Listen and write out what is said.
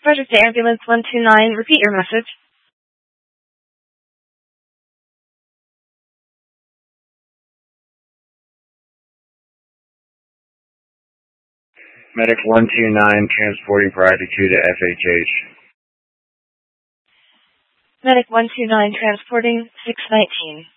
Project Ambulance 129, repeat your message. Medic 129, transporting priority 2 to FHH. Medic 129, transporting 619.